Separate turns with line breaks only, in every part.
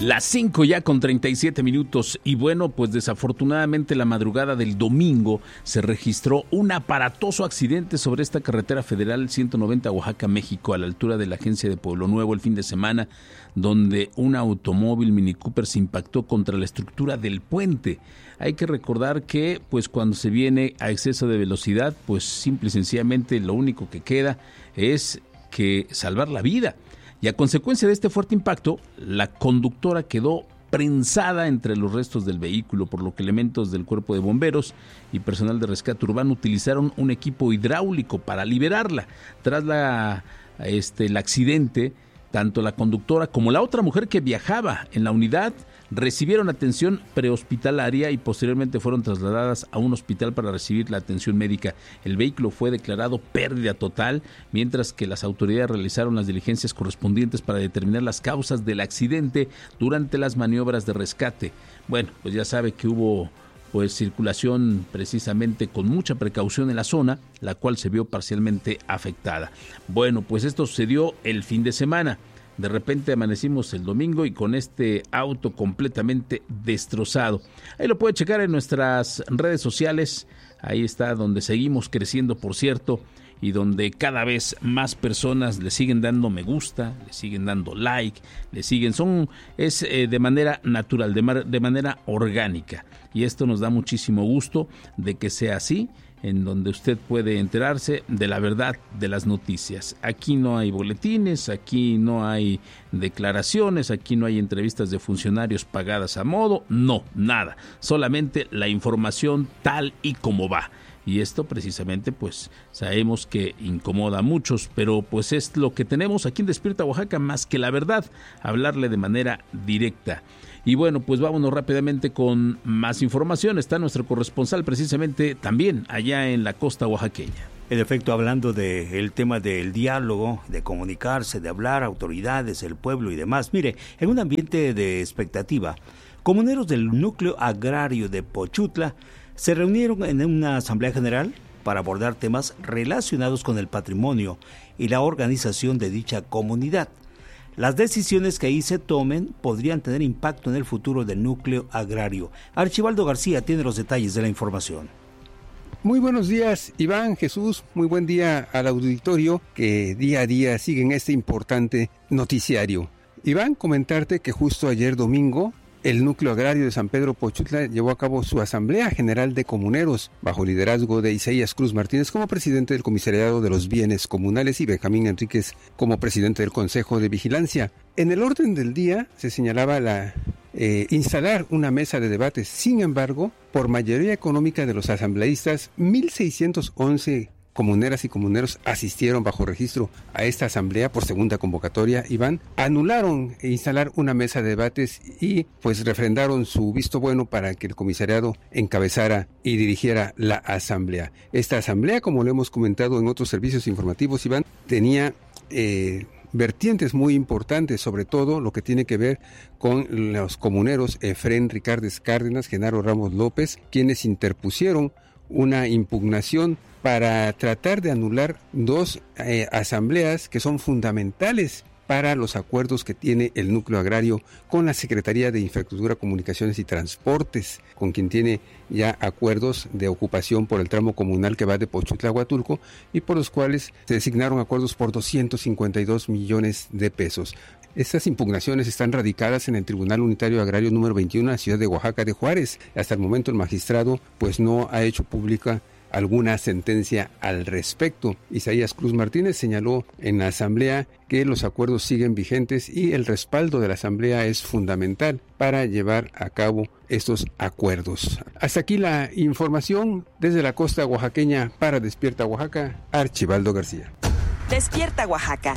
Las 5 ya con 37 minutos y bueno, pues desafortunadamente la madrugada del domingo se registró un aparatoso accidente sobre esta carretera federal 190 Oaxaca, México, a la altura de la agencia de Pueblo Nuevo el fin de semana, donde un automóvil Mini Cooper se impactó contra la estructura del puente. Hay que recordar que pues cuando se viene a exceso de velocidad, pues simple y sencillamente lo único que queda es que salvar la vida. Y a consecuencia de este fuerte impacto, la conductora quedó prensada entre los restos del vehículo, por lo que elementos del cuerpo de bomberos y personal de rescate urbano utilizaron un equipo hidráulico para liberarla. Tras el accidente, tanto la conductora como la otra mujer que viajaba en la unidad recibieron atención prehospitalaria y posteriormente fueron trasladadas a un hospital para recibir la atención médica. El vehículo fue declarado pérdida total, mientras que las autoridades realizaron las diligencias correspondientes para determinar las causas del accidente durante las maniobras de rescate. Bueno, pues ya sabe que hubo circulación precisamente con mucha precaución en la zona, la cual se vio parcialmente afectada. Bueno, pues esto sucedió el fin de semana. De repente amanecimos el domingo y con este auto completamente destrozado. Ahí lo puede checar en nuestras redes sociales. Ahí está donde seguimos creciendo, por cierto, y donde cada vez más personas le siguen dando me gusta, le siguen dando like, es de manera natural, de manera orgánica. Y esto nos da muchísimo gusto de que sea así, en donde usted puede enterarse de la verdad de las noticias. Aquí no hay boletines, aquí no hay declaraciones, aquí no hay entrevistas de funcionarios pagadas a modo, no, nada, solamente la información tal y como va. Y esto precisamente pues sabemos que incomoda a muchos, pero pues es lo que tenemos aquí en Despierta Oaxaca, más que la verdad, hablarle de manera directa. Y bueno, pues vámonos rápidamente con más información. Está nuestro corresponsal precisamente también allá en la costa oaxaqueña.
En efecto, hablando del tema del diálogo, de comunicarse, de hablar, autoridades, el pueblo y demás. Mire, en un ambiente de expectativa, comuneros del núcleo agrario de Pochutla se reunieron en una asamblea general para abordar temas relacionados con el patrimonio y la organización de dicha comunidad. Las decisiones que ahí se tomen podrían tener impacto en el futuro del núcleo agrario. Archibaldo García tiene los detalles de la información.
Muy buenos días, Iván, Jesús, muy buen día al auditorio que día a día siguen este importante noticiario. Iván, comentarte que justo ayer domingo, el núcleo agrario de San Pedro Pochutla llevó a cabo su asamblea general de comuneros bajo liderazgo de Isaías Cruz Martínez como presidente del Comisariado de los Bienes Comunales y Benjamín Enríquez como presidente del Consejo de Vigilancia. En el orden del día se señalaba instalar una mesa de debate. Sin embargo, por mayoría económica de los asambleístas, 1,611 comuneras y comuneros asistieron bajo registro a esta asamblea por segunda convocatoria. Iván, anularon instalar una mesa de debates y pues refrendaron su visto bueno para que el comisariado encabezara y dirigiera la asamblea. Esta asamblea, como lo hemos comentado en otros servicios informativos, Iván, tenía vertientes muy importantes, sobre todo lo que tiene que ver con los comuneros Efrén Ricardes Cárdenas, Genaro Ramos López, quienes interpusieron una impugnación para tratar de anular dos asambleas que son fundamentales para los acuerdos que tiene el núcleo agrario con la Secretaría de Infraestructura, Comunicaciones y Transportes, con quien tiene ya acuerdos de ocupación por el tramo comunal que va de Pochutla a Huatulco y por los cuales se designaron acuerdos por 252 millones de pesos. Estas impugnaciones están radicadas en el Tribunal Unitario Agrario número 21 en la ciudad de Oaxaca de Juárez. Hasta el momento el magistrado pues no ha hecho pública alguna sentencia al respecto. Isaías Cruz Martínez señaló en la asamblea que los acuerdos siguen vigentes y el respaldo de la asamblea es fundamental para llevar a cabo estos acuerdos. Hasta aquí la información desde la costa oaxaqueña para Despierta Oaxaca, Archibaldo García.
Despierta Oaxaca.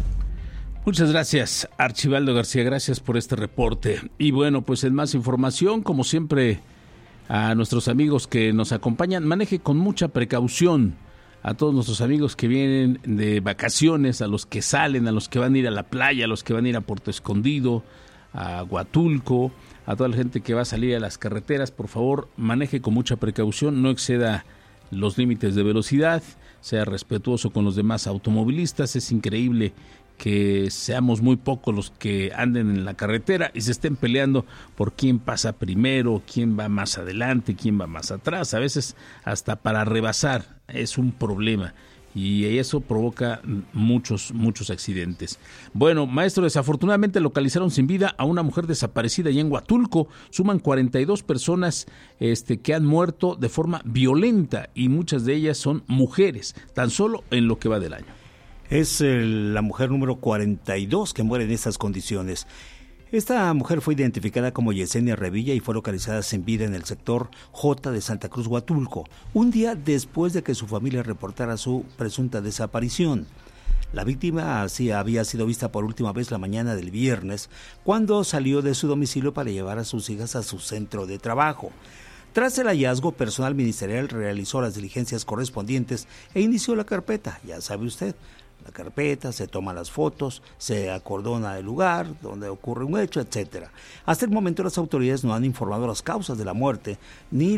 Muchas gracias, Archibaldo García, gracias por este reporte. Y bueno, pues en más información, como siempre, a nuestros amigos que nos acompañan, maneje con mucha precaución. A todos nuestros amigos que vienen de vacaciones, a los que salen, a los que van a ir a la playa, a los que van a ir a Puerto Escondido, a Huatulco, a toda la gente que va a salir a las carreteras, por favor, maneje con mucha precaución, no exceda los límites de velocidad, sea respetuoso con los demás automovilistas. Es increíble que seamos muy pocos los que anden en la carretera y se estén peleando por quién pasa primero, quién va más adelante, quién va más atrás. A veces hasta para rebasar es un problema y eso provoca muchos accidentes. Bueno, maestro, desafortunadamente localizaron sin vida a una mujer desaparecida allá en Huatulco. Suman 42 personas que han muerto de forma violenta y muchas de ellas son mujeres, tan solo en lo que va del año.
Es la mujer número 42 que muere en estas condiciones. Esta mujer fue identificada como Yesenia Revilla y fue localizada sin vida en el sector J de Santa Cruz, Huatulco, un día después de que su familia reportara su presunta desaparición. La víctima había sido vista por última vez la mañana del viernes, cuando salió de su domicilio para llevar a sus hijas a su centro de trabajo. Tras el hallazgo, personal ministerial realizó las diligencias correspondientes e inició la carpeta, ya sabe usted. La carpeta, se toman las fotos, se acordona el lugar donde ocurre un hecho, etcétera. Hasta el momento las autoridades no han informado las causas de la muerte, ni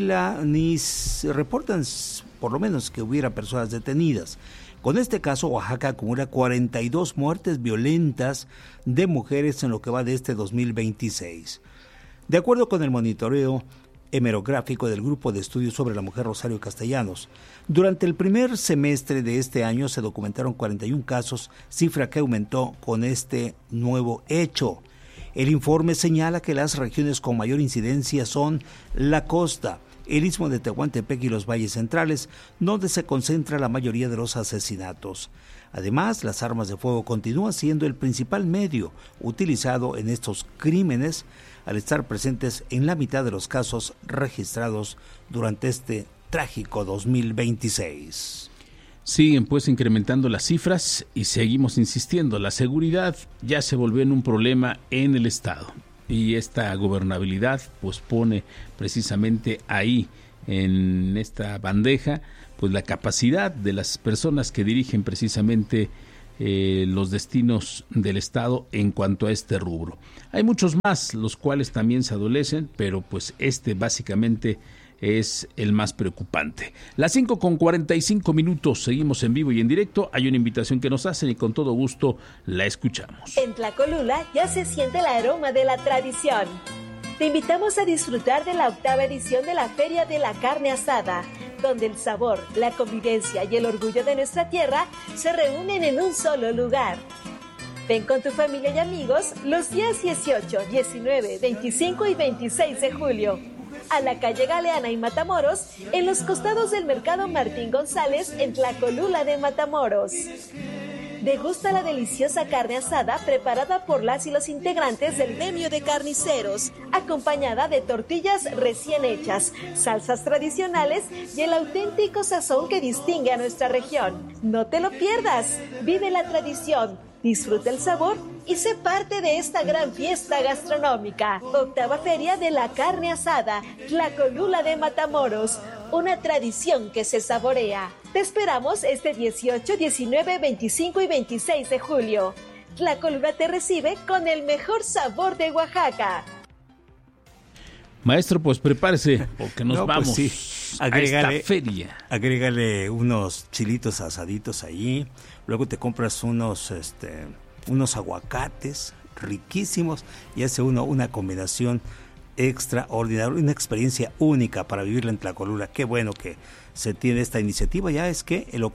reportan por lo menos que hubiera personas detenidas. Con este caso, Oaxaca acumula 42 muertes violentas de mujeres en lo que va de este 2026. De acuerdo con el monitoreo hemerográfico del Grupo de Estudios sobre la Mujer Rosario Castellanos, durante el primer semestre de este año se documentaron 41 casos, cifra que aumentó con este nuevo hecho. El informe señala que las regiones con mayor incidencia son la costa, el istmo de Tehuantepec y los valles centrales, donde se concentra la mayoría de los asesinatos. Además, las armas de fuego continúan siendo el principal medio utilizado en estos crímenes, al estar presentes en la mitad de los casos registrados durante este trágico 2026.
Siguen pues incrementando las cifras y seguimos insistiendo, la seguridad ya se volvió en un problema en el Estado y esta gobernabilidad pues pone precisamente ahí en esta bandeja pues la capacidad de las personas que dirigen precisamente los destinos del Estado en cuanto a este rubro. Hay muchos más, los cuales también se adolecen, pero pues básicamente es el más preocupante. Las 5:45, seguimos en vivo y en directo. Hay una invitación que nos hacen y con todo gusto la escuchamos.
En Tlacolula ya se siente el aroma de la tradición. Te invitamos a disfrutar de la 8ª edición de la Feria de la Carne Asada, donde el sabor, la convivencia y el orgullo de nuestra tierra se reúnen en un solo lugar. Ven con tu familia y amigos los días 18, 19, 25 y 26 de julio a la calle Galeana y Matamoros, en los costados del Mercado Martín González, en Tlacolula de Matamoros. Degusta la deliciosa carne asada preparada por las y los integrantes del gremio de carniceros, acompañada de tortillas recién hechas, salsas tradicionales y el auténtico sazón que distingue a nuestra región. No te lo pierdas, vive la tradición, disfruta el sabor y sé parte de esta gran fiesta gastronómica. 8ª Feria de la Carne Asada, Tlacolula de Matamoros, una tradición que se saborea. Te esperamos este 18, 19, 25 y 26 de julio. Tlacolula te recibe con el mejor sabor de Oaxaca.
Maestro, pues prepárese porque nos vamos
pues sí.
a esta feria.
Agrégale unos chilitos asaditos allí, luego te compras unos aguacates riquísimos y hace una combinación extraordinaria, una experiencia única para vivirla en Tlacolula. Qué bueno que se tiene esta iniciativa, ya es que la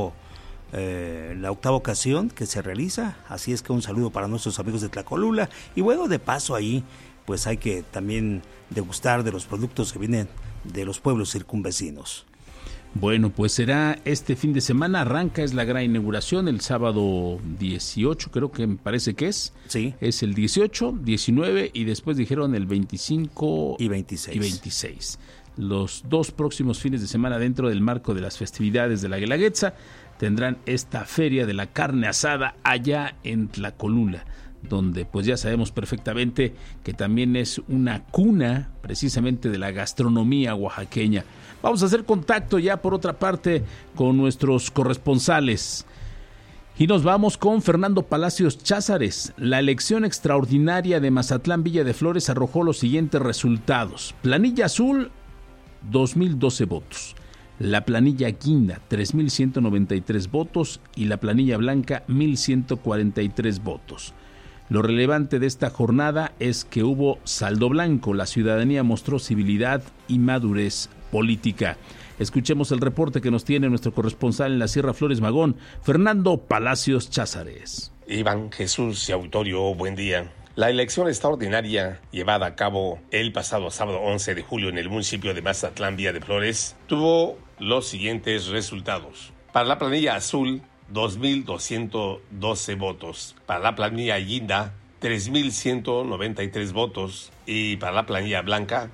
8ª ocasión que se realiza, así es que un saludo para nuestros amigos de Tlacolula y bueno, de paso ahí pues hay que también degustar de los productos que vienen de los pueblos circunvecinos.
Bueno, pues será este fin de semana, es la gran inauguración el sábado 18, creo que me parece que es.
Sí.
Es el 18, 19 y después dijeron el 25
y 26.
Los 2 próximos fines de semana dentro del marco de las festividades de la Guelaguetza tendrán esta feria de la carne asada allá en Tlacolula, donde pues ya sabemos perfectamente que también es una cuna precisamente de la gastronomía oaxaqueña. Vamos a hacer contacto ya por otra parte con nuestros corresponsales. Y nos vamos con Fernando Palacios Cházares. La elección extraordinaria de Mazatlán Villa de Flores arrojó los siguientes resultados. Planilla azul, 2,012 votos. la planilla guinda 3.193 votos y la planilla blanca 1.143 votos. Lo relevante de esta jornada es que hubo saldo blanco, la ciudadanía mostró civilidad y madurez política. Escuchemos el reporte que nos tiene nuestro corresponsal en la Sierra Flores Magón, Fernando Palacios Cházares.
Iván, Jesús y auditorio, buen día. La elección extraordinaria llevada a cabo el pasado sábado 11 de julio en el municipio de Mazatlán, Villa de Flores, tuvo los siguientes resultados. Para la planilla azul, 2.212 votos. Para la planilla guinda, 3.193 votos. Y para la planilla blanca,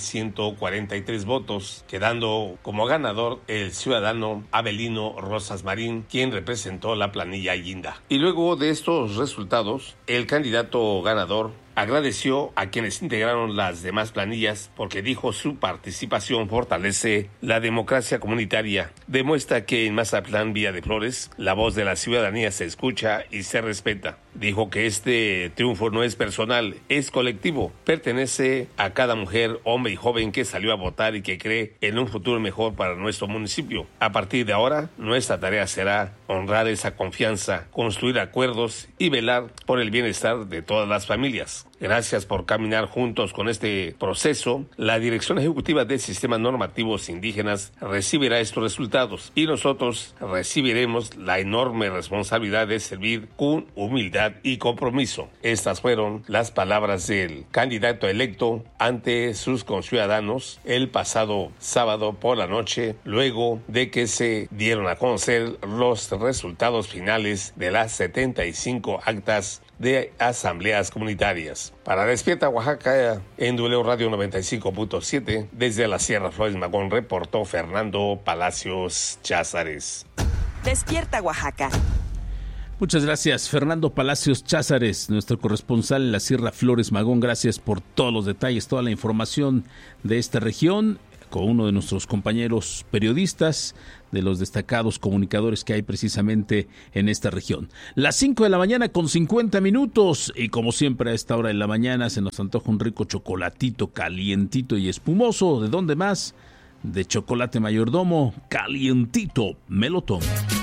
1.143 votos, quedando como ganador el ciudadano Abelino Rosas Marín, quien representó la planilla guinda. Y luego de estos resultados, el candidato ganador agradeció a quienes integraron las demás planillas porque dijo su participación fortalece la democracia comunitaria. Demuestra que en Mazatlán, Villa de Flores, la voz de la ciudadanía se escucha y se respeta. Dijo que este triunfo no es personal, es colectivo. Pertenece a cada mujer, hombre y joven que salió a votar y que cree en un futuro mejor para nuestro municipio. A partir de ahora, nuestra tarea será honrar esa confianza, construir acuerdos y velar por el bienestar de todas las familias. Gracias por caminar juntos con este proceso. La Dirección Ejecutiva de Sistemas Normativos Indígenas recibirá estos resultados y nosotros recibiremos la enorme responsabilidad de servir con humildad y compromiso. Estas fueron las palabras del candidato electo ante sus conciudadanos el pasado sábado por la noche, luego de que se dieron a conocer los resultados finales de las 75 actas de asambleas comunitarias. Para Despierta Oaxaca, en W Radio 95.7, desde la Sierra Flores Magón, reportó Fernando Palacios Cházares.
Despierta Oaxaca.
Muchas gracias, Fernando Palacios Cházares, nuestro corresponsal en la Sierra Flores Magón. Gracias por todos los detalles, toda la información de esta región, con uno de nuestros compañeros periodistas, de los destacados comunicadores que hay precisamente en esta región. Las 5 de la mañana con 50 minutos y como siempre a esta hora de la mañana se nos antoja un rico chocolatito calientito y espumoso. ¿De dónde más? De Chocolate Mayordomo, calientito, me lo tomo.